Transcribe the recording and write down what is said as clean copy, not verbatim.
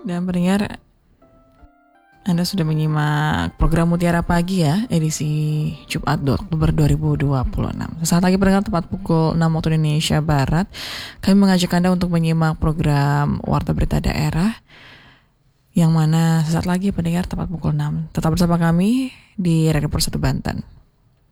Dan pendengar, Anda sudah menyimak program Mutiara Pagi ya, edisi Jumat 2 Oktober 2026. Sesaat lagi pendengar, tepat pukul 6 waktu Indonesia Barat, kami mengajak Anda untuk menyimak program Warta Berita Daerah, yang mana sesaat lagi pendengar tepat pukul 6. Tetap bersama kami di Radio Persatu Banten.